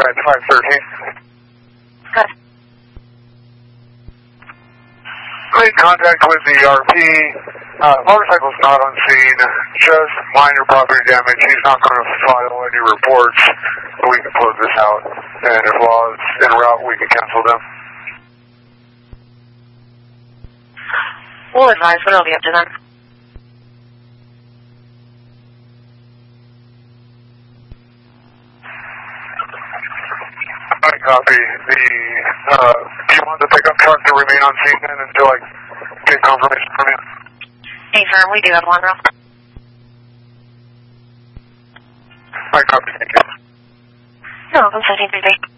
at 513. Good. Made contact with the RP. Motorcycle's not on scene, just minor property damage. He's not going to file any reports, but we can close this out. And if law's en route, we can cancel them. We'll advise when it'll be up to them. I copy. Do you want the pickup truck to remain on scene then until I get confirmation from you? Hey, firm, we do have one, girl. I copy. Thank you. No, I'm 17 3